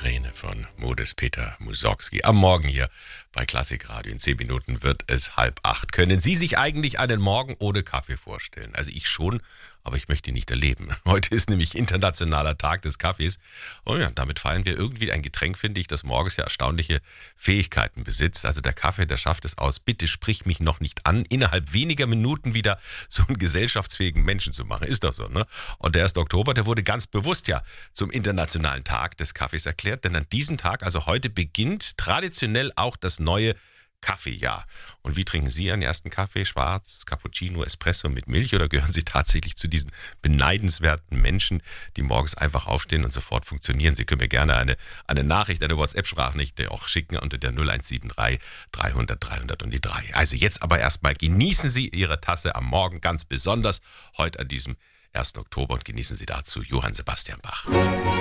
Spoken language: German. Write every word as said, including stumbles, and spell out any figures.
Migräne von Modest Peter Mussorgsky. Am Morgen hier bei Klassikradio. In zehn Minuten wird es halb acht. Können Sie sich eigentlich einen Morgen ohne Kaffee vorstellen? Also ich schon, aber ich möchte ihn nicht erleben. Heute ist nämlich Internationaler Tag des Kaffees. Und ja, damit feiern wir irgendwie ein Getränk, finde ich, das morgens ja erstaunliche Fähigkeiten besitzt. Also der Kaffee, der schafft es aus, bitte sprich mich noch nicht an, innerhalb weniger Minuten wieder so einen gesellschaftsfähigen Menschen zu machen. Ist doch so, ne? Und der erste Oktober, der wurde ganz bewusst ja zum Internationalen Tag des Kaffees erklärt. Denn an diesem Tag, also heute, beginnt traditionell auch das neue Kaffeejahr. Und wie trinken Sie Ihren ersten Kaffee? Schwarz, Cappuccino, Espresso mit Milch? Oder gehören Sie tatsächlich zu diesen beneidenswerten Menschen, die morgens einfach aufstehen und sofort funktionieren? Sie können mir gerne eine, eine Nachricht, eine WhatsApp-Sprachnachricht auch schicken unter der null eins sieben drei dreihundert dreihundert und die drei. Also jetzt aber erstmal genießen Sie Ihre Tasse am Morgen ganz besonders heute an diesem ersten Oktober und genießen Sie dazu Johann Sebastian Bach.